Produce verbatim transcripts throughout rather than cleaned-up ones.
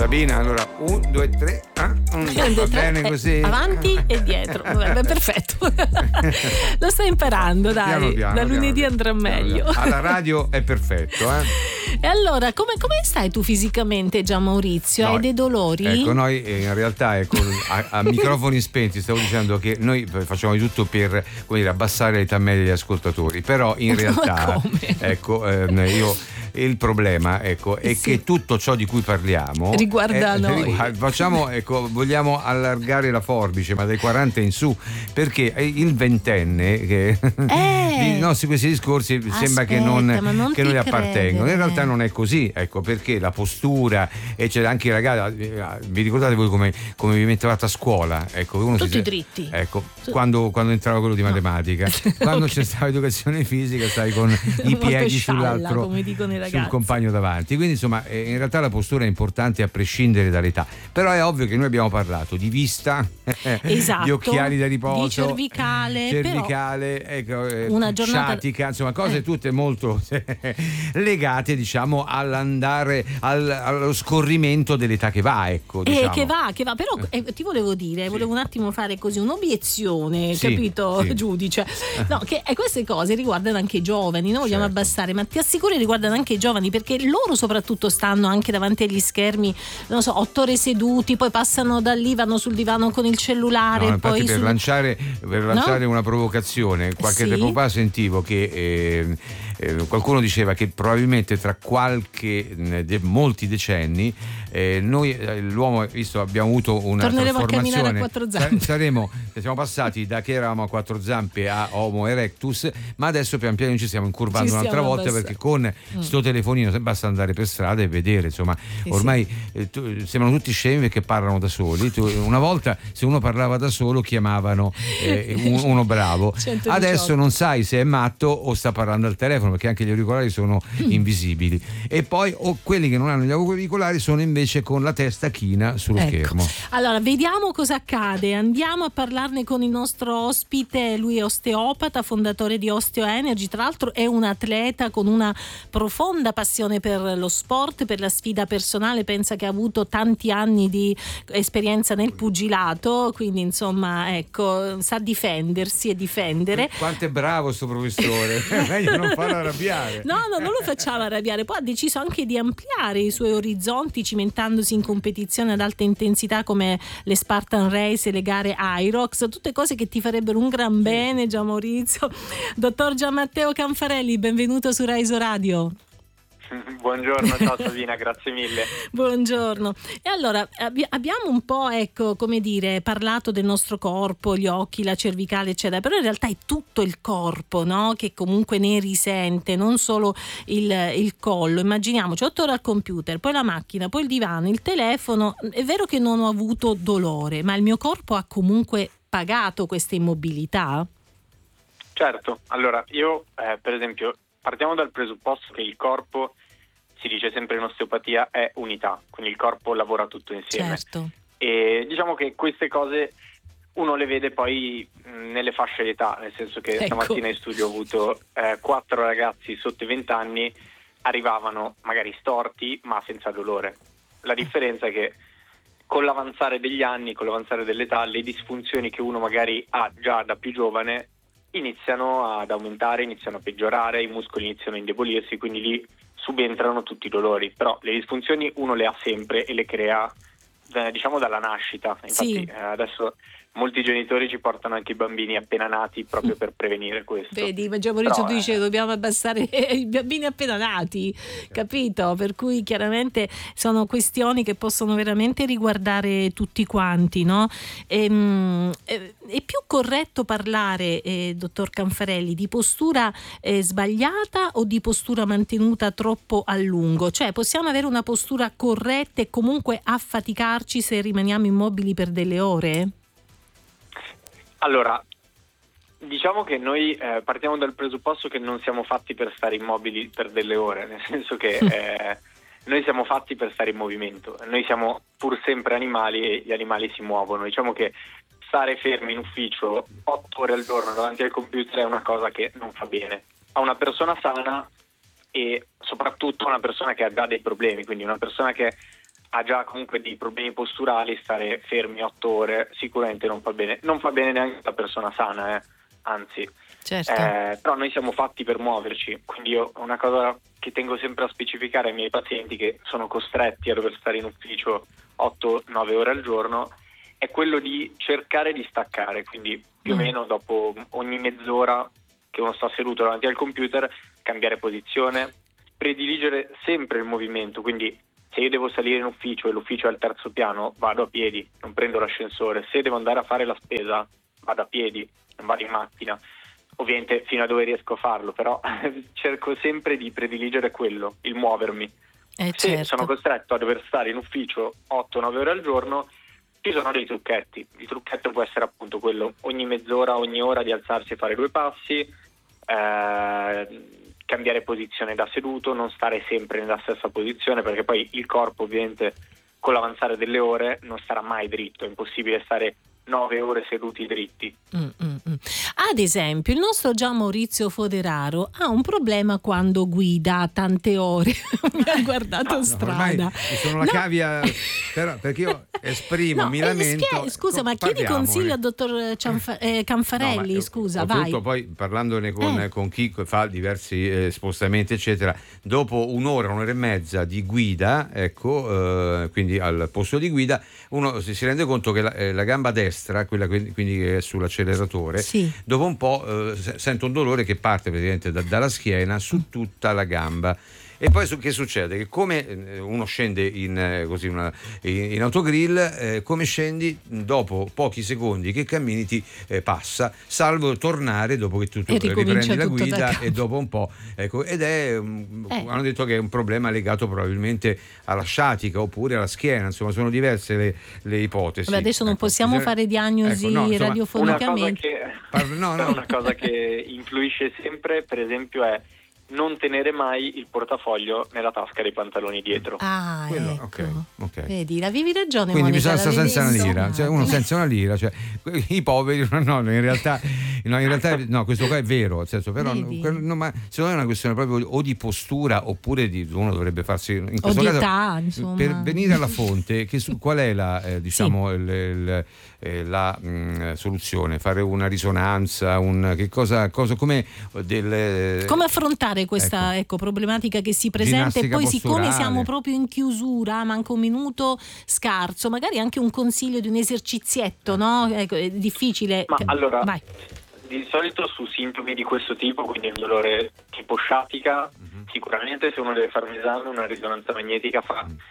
Sabina, allora un, due, tre, ah, un, va bene così. Avanti e dietro. Vabbè, perfetto. Lo stai imparando, dai. Piano piano, da lunedì piano, andrà meglio. Piano. Alla radio è perfetto, eh. E allora, come, come stai tu fisicamente, Gian Maurizio? No, Hai dei dolori? Ecco, noi eh, in realtà ecco, a, a microfoni spenti stavo dicendo che noi facciamo di tutto per, come dire, abbassare l'età media degli ascoltatori, però in realtà ecco, ehm, io il problema ecco, è sì. che tutto ciò di cui parliamo riguarda è, noi. Riguarda, facciamo, ecco, vogliamo allargare la forbice, ma dai quaranta in su, perché il ventenne che eh, i nostri questi discorsi aspetta, sembra che non, non che non gli appartengono. In realtà eh. non è così, ecco, perché la postura e c'è anche i ragazzi, vi ricordate voi come, come vi mettevate a scuola? Ecco, uno tutti si, dritti. Ecco, quando, quando entrava quello di no. matematica, quando okay. c'è stata educazione fisica, stai con i piedi scialla, sull'altro, come dicono i ragazzi. sul compagno davanti. Quindi insomma, in realtà la postura è importante a prescindere dall'età. Però è ovvio che noi abbiamo parlato di vista, esatto, di occhiali da riposo, di cervicale, cervicale, però ecco, una giornata sciatica, insomma, cose eh. tutte molto legate, diciamo, all'andare al, allo scorrimento dell'età che va, ecco, diciamo. Eh, che va, che va, però eh, ti volevo dire, sì. volevo un attimo fare così un'obiezione, sì, capito, sì. giudice. No, che eh, queste cose riguardano anche i giovani, non vogliamo certo. abbassare, ma ti assicuro riguardano anche i giovani, perché loro soprattutto stanno anche davanti agli schermi, non so, otto ore seduti, poi passano da lì, vanno sul divano con il cellulare. No, poi infatti per sul... lanciare, per lanciare no? una provocazione, qualche sì. tempo fa sentivo che eh, eh, qualcuno diceva che probabilmente tra qualche de, molti decenni eh, noi eh, l'uomo, visto abbiamo avuto una torneremo a camminare trasformazione, a quattro zampe. saremo, siamo passati da che eravamo a quattro zampe a Homo erectus, ma adesso pian piano ci stiamo incurvando ci un'altra volta abbassando. Perché con mm. sto telefonino basta andare per strada e vedere, insomma, sì, ormai sì. eh, tu, sembrano tutti scemi perché parlano da soli. Tu, una volta se uno parlava da solo chiamavano eh, un, uno bravo, centodiciotto. Adesso non sai se è matto o sta parlando al telefono, perché anche gli auricolari sono mm. invisibili, e poi o quelli che non hanno gli auricolari sono invece con la testa china sullo ecco. schermo. Allora vediamo cosa accade, andiamo a parlarne con il nostro ospite. Lui è osteopata, fondatore di Osteo Energy, tra l'altro è un atleta con una profonda passione per lo sport, per la sfida personale, pensa che ha avuto tanti anni di esperienza nel pugilato, quindi insomma ecco, sa difendersi e difendere. Quanto è bravo sto professore. Meglio non farlo arrabbiare. No, no, non lo facciamo arrabbiare. Poi ha deciso anche di ampliare i suoi orizzonti cimentandosi in competizione ad alta intensità come le Spartan Race e le gare Irox, tutte cose che ti farebbero un gran bene, Gian Maurizio. Dottor Gian Matteo Canfarelli, benvenuto su Raiso Radio. Buongiorno, ciao Sabina, grazie mille. Buongiorno. E allora abbi- abbiamo un po', ecco, come dire, parlato del nostro corpo, gli occhi, la cervicale, eccetera, però in realtà è tutto il corpo, no? Che comunque ne risente, non solo il, il collo. Immaginiamoci otto ore al computer, poi la macchina, poi il divano, il telefono. È vero che non ho avuto dolore, ma il mio corpo ha comunque pagato questa immobilità? Certo, allora io eh, per esempio partiamo dal presupposto che il corpo, si dice sempre in osteopatia, è unità, quindi il corpo lavora tutto insieme. Certo. E diciamo che queste cose uno le vede poi mh, nelle fasce d'età, nel senso che ecco. stamattina in studio ho avuto eh, quattro ragazzi sotto i venti anni, arrivavano magari storti ma senza dolore. La differenza è che con l'avanzare degli anni, con l'avanzare dell'età, le disfunzioni che uno magari ha già da più giovane iniziano ad aumentare, iniziano a peggiorare, i muscoli iniziano a indebolirsi, quindi lì subentrano tutti i dolori. Però le disfunzioni uno le ha sempre e le crea eh, diciamo dalla nascita. Infatti sì. eh, adesso molti genitori ci portano anche i bambini appena nati proprio per prevenire questo. Vedi, ma Gian Maurizio tu dice eh... dobbiamo abbassare i bambini appena nati, capito? Per cui chiaramente sono questioni che possono veramente riguardare tutti quanti, no? Ehm, eh, è più corretto parlare, eh, dottor Canfarelli, di postura eh, sbagliata o di postura mantenuta troppo a lungo? Cioè possiamo avere una postura corretta e comunque affaticarci se rimaniamo immobili per delle ore? Allora, diciamo che noi eh, partiamo dal presupposto che non siamo fatti per stare immobili per delle ore, nel senso che eh, noi siamo fatti per stare in movimento, noi siamo pur sempre animali e gli animali si muovono. Diciamo che stare fermi in ufficio otto ore al giorno davanti al computer è una cosa che non fa bene a una persona sana e soprattutto a una persona che ha già dei problemi, quindi una persona che ha già comunque dei problemi posturali, stare fermi otto ore sicuramente non fa bene, non fa bene neanche la persona sana, eh. Anzi, certo. eh, però noi siamo fatti per muoverci, quindi io una cosa che tengo sempre a specificare ai miei pazienti che sono costretti a dover stare in ufficio otto nove ore al giorno è quello di cercare di staccare, quindi più o mm. meno dopo ogni mezz'ora che uno sta seduto davanti al computer cambiare posizione, prediligere sempre il movimento, quindi se io devo salire in ufficio e l'ufficio è al terzo piano vado a piedi, non prendo l'ascensore, se devo andare a fare la spesa vado a piedi, non vado in macchina, ovviamente fino a dove riesco a farlo, però cerco sempre di prediligere quello, il muovermi. Eh, se certo. sono costretto a dover stare in ufficio otto nove ore al giorno, ci sono dei trucchetti. Il trucchetto può essere appunto quello, ogni mezz'ora, ogni ora di alzarsi e fare due passi, eh, cambiare posizione da seduto, non stare sempre nella stessa posizione, perché poi il corpo ovviamente con l'avanzare delle ore non starà mai dritto, è impossibile stare nove ore seduti dritti. Mm, mm, mm. Ad esempio il nostro Gian Maurizio Foderaro ha un problema quando guida tante ore. Mi ha guardato no, strada. Sono la no. cavia, però, perché io esprimo, no, mi eh, lamento. schie- scusa, ma chiedi consiglio al dottor Cianfa- eh, Canfarelli, no, scusa, soprattutto vai. Poi parlandone con, eh. con chi fa diversi eh, spostamenti eccetera, dopo un'ora, un'ora e mezza di guida, ecco, eh, quindi al posto di guida uno si, si rende conto che la, eh, la gamba destra, quella quindi, quindi che è sull'acceleratore, sì. dopo un po' eh, sento un dolore che parte praticamente da, dalla schiena su tutta la gamba. E poi su, che succede? Che come uno scende in, così una, in, in autogrill, eh, come scendi, dopo pochi secondi che cammini ti eh, passa, salvo tornare dopo che tu, tu riprendi la guida e dopo un po'. Ecco, ed è, eh. hanno detto che è un problema legato probabilmente alla sciatica oppure alla schiena, insomma sono diverse le, le ipotesi. Vabbè, adesso non ecco, possiamo bisogna... fare diagnosi ecco, no, insomma, radiofonicamente. Una cosa che, Parlo, no, no. una cosa che influisce sempre, per esempio, è non tenere mai il portafoglio nella tasca dei pantaloni dietro. Ah, Quello, ecco. okay, okay. Vedi, avevi ragione. Quindi Monica, bisogna stare senza una visto? lira, cioè uno senza una lira, cioè i poveri, no, in realtà, no, in realtà no, questo qua è vero, nel senso, però no, ma secondo me è una questione proprio o di postura oppure di uno dovrebbe farsi in questo o di caso età, insomma. Per venire alla fonte, che su, qual è la eh, diciamo sì. il, il, eh, la mh, soluzione? Fare una risonanza, un che cosa, cosa come del come affrontare questa ecco, ecco, problematica che si presenta e poi posturale. Siccome siamo proprio in chiusura, manca un minuto scarso, magari anche un consiglio di un esercizietto, no? Ecco, è difficile. Ma allora, vai. Di solito su sintomi di questo tipo, quindi un dolore tipo sciatica, mm-hmm. sicuramente se uno deve fare un esame, una risonanza magnetica fa mm.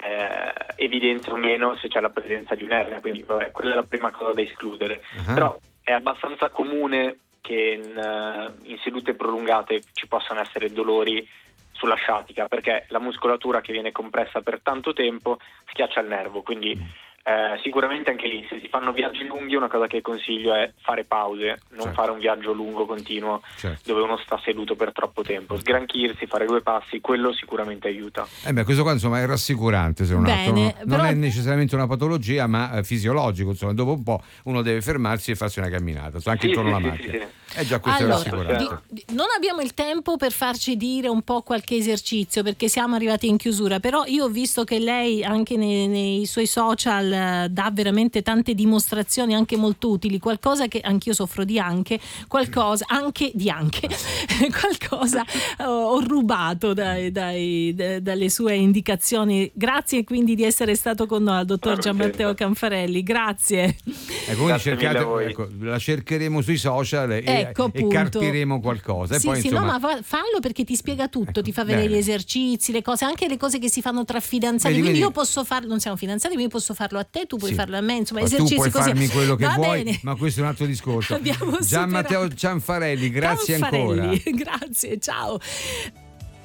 eh, evidenzia o meno se c'è la presenza di un'ernia, quindi vabbè, quella è la prima cosa da escludere. Uh-huh. Però è abbastanza comune che in, uh, in sedute prolungate ci possano essere dolori sulla sciatica, perché la muscolatura che viene compressa per tanto tempo schiaccia il nervo, quindi eh, sicuramente anche lì se si fanno viaggi lunghi una cosa che consiglio è fare pause, non certo. fare un viaggio lungo continuo certo. dove uno sta seduto per troppo tempo, sgranchirsi, fare due passi, quello sicuramente aiuta. Eh beh, questo qua insomma è rassicurante, se non Bene, altro non, però... non è necessariamente una patologia ma è fisiologico, insomma dopo un po' uno deve fermarsi e farsi una camminata, insomma, anche sì, intorno sì, alla sì, macchina. Sì, sì. Eh già, questo allora, è rassicurante. Di, di, non abbiamo il tempo per farci dire un po' qualche esercizio perché siamo arrivati in chiusura, però io ho visto che lei anche nei, nei suoi social uh, dà veramente tante dimostrazioni anche molto utili, qualcosa che anch'io soffro di anche, qualcosa anche di anche, qualcosa uh, ho rubato dai, dai, d- dalle sue indicazioni. Grazie quindi di essere stato con noi, al dottor Gianmatteo Canfarelli, grazie. Ecco, grazie cercate, ecco, la cercheremo sui social e, ecco, e carpiremo qualcosa. Sì, e poi, sì, insomma... no, ma fallo perché ti spiega tutto, ecco, ti fa vedere bene. Gli esercizi, le cose, anche le cose che si fanno tra fidanzati. Vedi, quindi, quindi io posso farlo, non siamo fidanzati, quindi io posso farlo a te, tu puoi sì. farlo a me, insomma, ma esercizi tu puoi così. farmi quello che Va vuoi, bene. Ma questo è un altro discorso. Gianmatteo Cianfarelli, grazie Canfarelli, ancora. Grazie, ciao.